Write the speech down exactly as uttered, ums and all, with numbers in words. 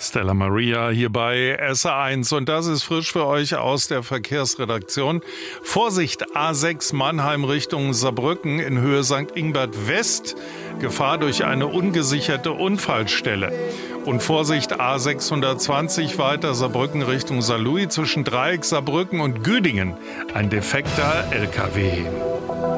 Stella Maria hier bei S A eins und das ist frisch für euch aus der Verkehrsredaktion. Vorsicht, A sechs Mannheim Richtung Saarbrücken in Höhe Sankt Ingbert West. Gefahr durch eine ungesicherte Unfallstelle. Und Vorsicht, A sechshundertzwanzig weiter Saarbrücken Richtung Saarlouis zwischen Dreieck Saarbrücken und Güdingen. Ein defekter L K W.